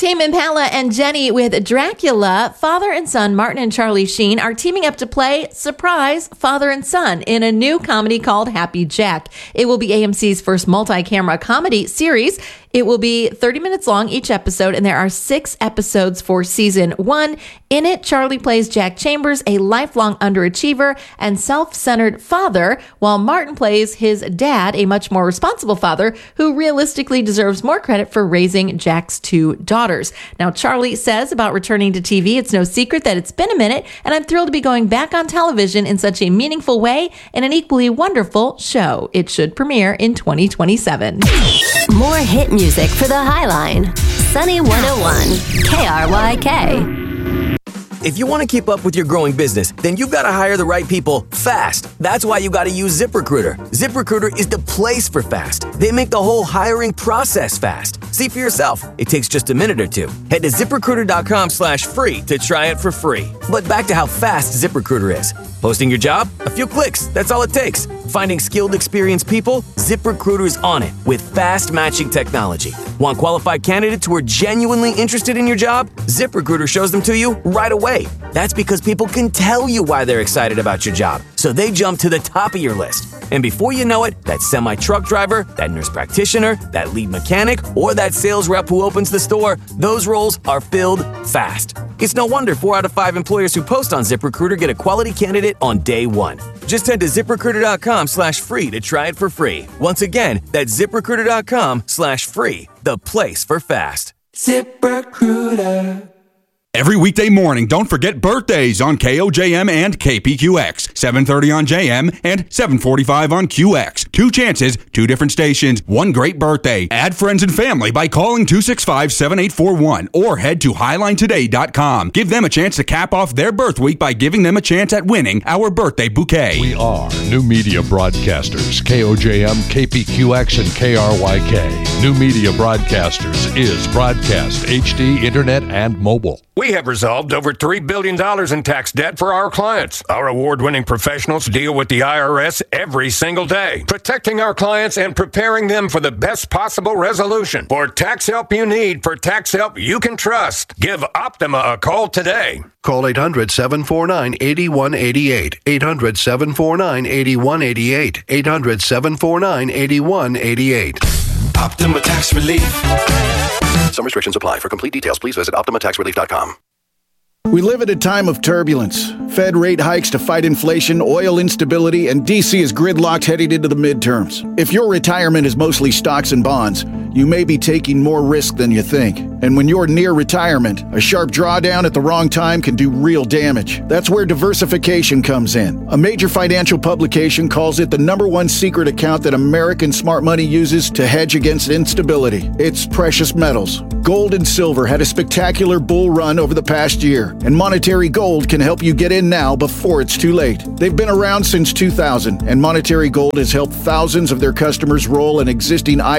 Tame Impala and Jenny with Dracula. Father and son Martin and Charlie Sheen are teaming up to play, surprise, father and son in a new comedy called Happy Jack. It will be AMC's first multi-camera comedy series. It will be 30 minutes long each episode, and there are 6 episodes for season 1. In it, Charlie plays Jack Chambers, a lifelong underachiever and self-centered father, while Martin plays his dad, a much more responsible father who realistically deserves more credit for raising Jack's 2 daughters. Now, Charlie says about returning to TV, it's no secret that it's been a minute, and I'm thrilled to be going back on television in such a meaningful way and an equally wonderful show. It should premiere in 2027. More hit music for the Highline. Sunny 101, KRYK. If you want to keep up with your growing business, then you've got to hire the right people fast. That's why you got to use ZipRecruiter. ZipRecruiter is the place for fast. They make the whole hiring process fast. See for yourself. It takes just a minute or 2. Head to ZipRecruiter.com/free to try it for free. But back to how fast ZipRecruiter is. Posting your job? A few clicks. That's all it takes. Finding skilled, experienced people? ZipRecruiter is on it with fast matching technology. Want qualified candidates who are genuinely interested in your job? ZipRecruiter shows them to you right away. That's because people can tell you why they're excited about your job, so they jump to the top of your list. And before you know it, that semi-truck driver, that nurse practitioner, that lead mechanic, or that sales rep who opens the store, those roles are filled fast. It's no wonder 4 out of 5 employers who post on ZipRecruiter get a quality candidate on day 1. Just head to ZipRecruiter.com/free to try it for free. Once again, that's ZipRecruiter.com/free, the place for fast. ZipRecruiter. Every weekday morning, don't forget birthdays on KOJM and KPQX. 7:30 on JM and 7:45 on QX. 2 chances, 2 different stations, 1 great birthday. Add friends and family by calling 265-7841 or head to HighlineToday.com. Give them a chance to cap off their birth week by giving them a chance at winning our birthday bouquet. We are New Media Broadcasters, KOJM, KPQX, and KRYK. New Media Broadcasters is broadcast, HD, internet, and mobile. We have resolved over $3 billion in tax debt for our clients. Our award-winning professionals deal with the IRS every single day, protecting our clients and preparing them for the best possible resolution. For tax help you need, for tax help you can trust, give Optima a call today. Call 800-749-8188. 800-749-8188. 800-749-8188. Optima Tax Relief. Some restrictions apply. For complete details, please visit OptimaTaxRelief.com. We live at a time of turbulence. Fed rate hikes to fight inflation, oil instability, and D.C. is gridlocked heading into the midterms. If your retirement is mostly stocks and bonds, you may be taking more risk than you think. And when you're near retirement, a sharp drawdown at the wrong time can do real damage. That's where diversification comes in. A major financial publication calls it the #1 secret account that American smart money uses to hedge against instability. It's precious metals. Gold and silver had a spectacular bull run over the past year, and Monetary Gold can help you get in now before it's too late. They've been around since 2000, and Monetary Gold has helped thousands of their customers roll an existing